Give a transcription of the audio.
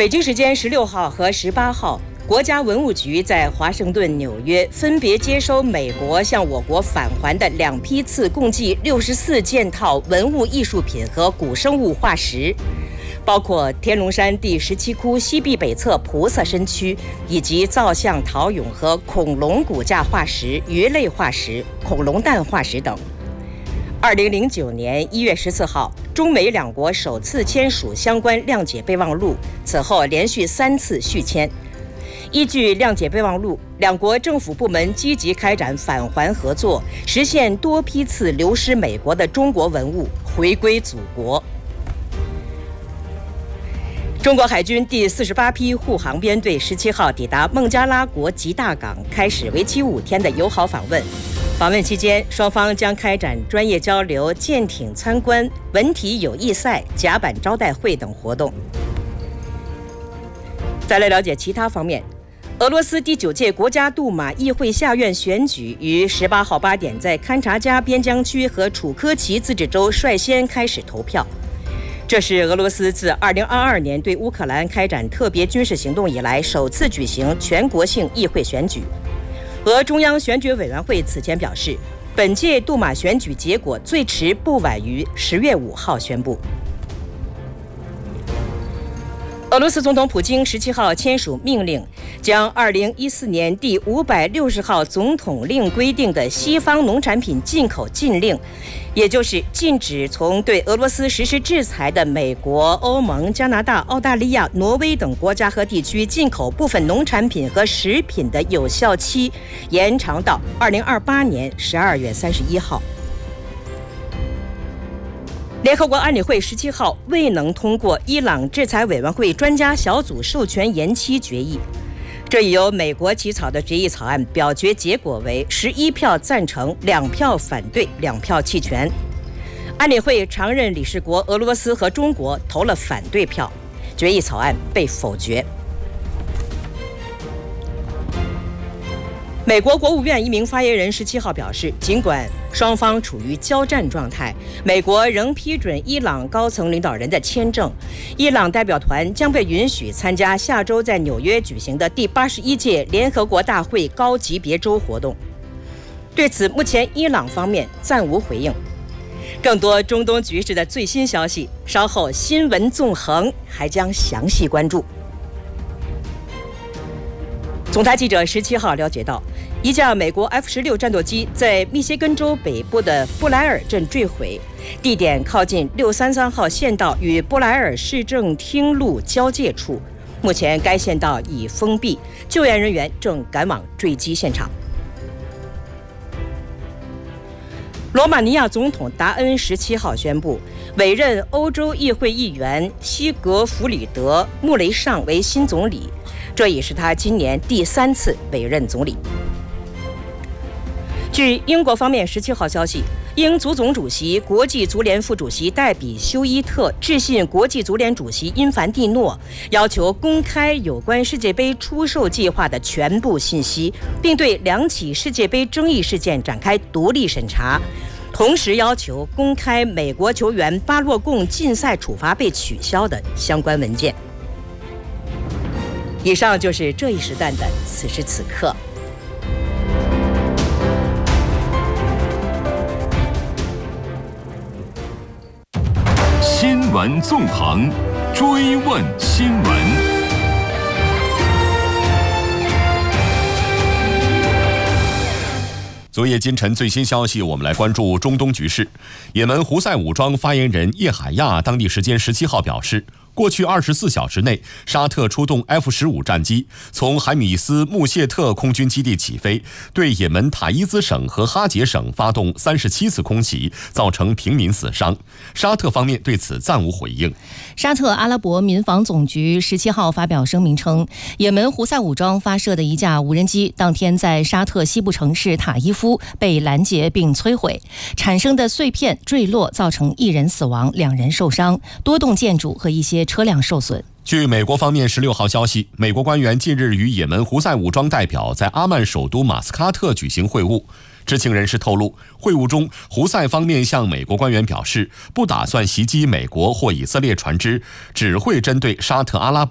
北京时间16号和18号，国家文物局在华盛顿、纽约分别接收美国向我国返还的2批次，共计64件套文物艺术品和古生物化石，包括天龙山第17窟西壁北侧菩萨身躯，以及造像陶俑和恐龙骨架化石、鱼类化石、恐龙蛋化石等。2009年1月14号，中美两国首次签署相关谅解备忘录，此后连续3次续签。依据谅解备忘录，两国政府部门积极开展返还合作，实现多批次流失美国的中国文物回归祖国。中国海军第48批护航编队17号抵达孟加拉国吉大港，开始为期5天的友好访问。访问期间，双方将开展专业交流、舰艇参观、文体友谊赛、甲板招待会等活动。再来了解其他方面，俄罗斯第9届国家杜马议会下院选举于18号8点在勘察加边疆区和楚科奇自治州率先开始投票。这是俄罗斯自2022年对乌克兰开展特别军事行动以来首次举行全国性议会选举。俄中央选举委员会此前表示，本届杜马选举结果最迟不晚于10月5号宣布。俄罗斯总统普京17号签署命令，将2014年第560号总统令规定的西方农产品进口禁令，也就是禁止从对俄罗斯实施制裁的美国、欧盟、加拿大、澳大利亚、挪威等国家和地区进口部分农产品和食品的有效期延长到2028年12月31号。联合国安理会17号未能通过伊朗制裁委员会专家小组授权延期决议，这一由美国起草的决议草案表决结果为11票赞成、2票反对、2票弃权。安理会常任理事国俄罗斯和中国投了反对票，决议草案被否决。美国国务院一名发言人17号表示，尽管双方处于交战状态，美国仍批准伊朗高层领导人的签证，伊朗代表团将被允许参加下周在纽约举行的第81届联合国大会高级别周活动。对此，目前伊朗方面暂无回应。更多中东局势的最新消息，稍后新闻纵横还将详细关注。总台记者17号了解到，一架美国 F-16战斗机在密歇根州北部的布莱尔镇坠毁，地点靠近633号县道与布莱尔市政厅路交界处。目前该县道已封闭，救援人员正赶往坠机现场。罗马尼亚总统达恩17号宣布，委任欧洲议会议员西格弗里德·穆雷尚为新总理，这也是他今年第3次委任总理。据英国方面17号消息，英足总主席、国际足联副主席戴比休伊特致信国际足联主席因凡蒂诺，要求公开有关世界杯出售计划的全部信息，并对2起世界杯争议事件展开独立审查，同时要求公开美国球员巴洛贡禁赛处罚被取消的相关文件。以上就是这一时段的此时此刻。 新闻纵横，追问新闻。昨夜今晨最新消息，我们来关注中东局势。也门胡塞武装发言人叶海亚当地时间17号表示，过去24小时内，沙特出动 F-15战机从海米斯穆谢特空军基地起飞，对也门塔伊兹省和哈杰省发动37次空袭，造成平民死伤。沙特方面对此暂无回应。 沙特阿拉伯民防总局17号发表声明称，也门胡塞武装发射的一架无人机当天在沙特西部城市塔伊夫被拦截并摧毁，产生的碎片坠落造成1人死亡，2人受伤，多栋建筑和一些车辆受损。 据美国方面16号消息，美国官员近日与也门胡塞武装代表在阿曼首都马斯喀特举行会晤。知情人士透露，会晤中，胡塞方面向美国官员表示，不打算袭击美国或以色列船只，只会针对沙特阿拉伯